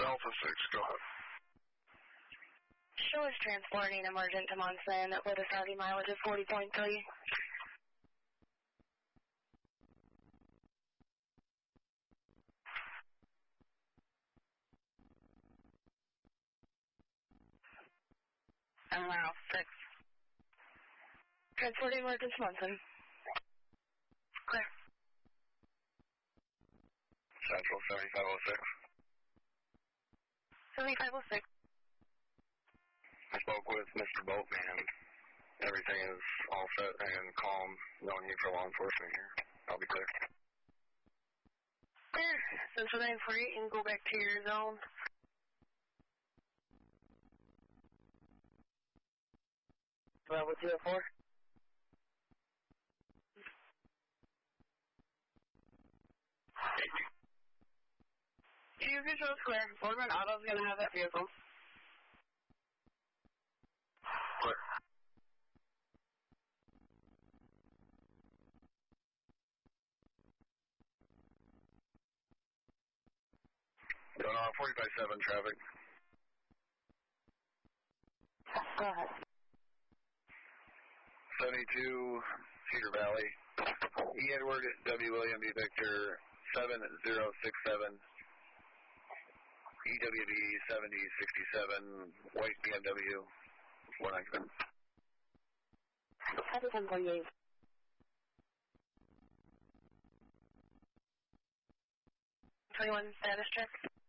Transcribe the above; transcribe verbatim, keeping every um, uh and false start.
Alpha six, go ahead. Show is transporting emergent to Munson with a starting mileage of forty point three. And Alpha six. Transporting emergent to Munson. Clear. Central seventy-five oh six. seventy-five oh six. I spoke with Mister Boatman. Everything is all set and calm. No need for law enforcement here. I'll be clear. Clear. Central nine four eight and go back to your zone. Bravo two oh four. Two visuals clear. Boardman Auto's going to have that vehicle. Clear. Going on forty-five seven traffic. Go ahead. seventy-two Cedar Valley. E. Edward W. William B. Victor seven zero six seven. E W B seventy sixty-seven. White B M W. One accident. seven forty-eight. twenty-one status check.